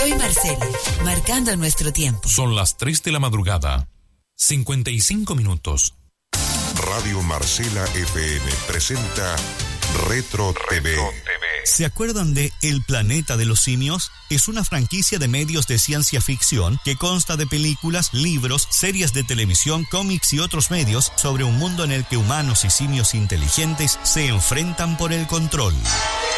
Soy Marcela, marcando nuestro tiempo. Son las 3 de la madrugada, 55 minutos. Radio Marcela FM presenta Retro TV. ¿Se acuerdan de El Planeta de los Simios? Es una franquicia de medios de ciencia ficción que consta de películas, libros, series de televisión, cómics y otros medios sobre un mundo en el que humanos y simios inteligentes se enfrentan por el control.